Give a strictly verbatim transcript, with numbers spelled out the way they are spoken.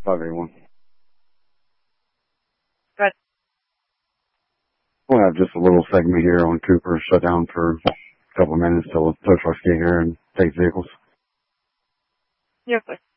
five eighty-one. Good. We'll have just a little segment here on Cooper, shut down for a couple of minutes till the tow trucks get here and take vehicles. You're good.